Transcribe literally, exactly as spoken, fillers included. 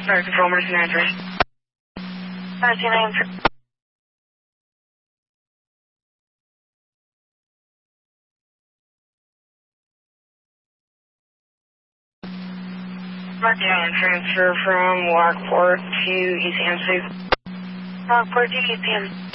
Sorry, control emergency address. Emergency answer. Martin, transfer from Lockport to East Hampstead. Lockport to East Hampstead.